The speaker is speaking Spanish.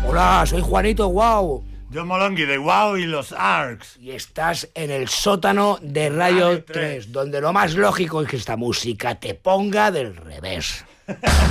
Hola, soy Juanito Guau. Yo Molongui de Wow y los Arcs. Y estás en el sótano de Radio 3, donde lo más lógico es que esta música te ponga del revés.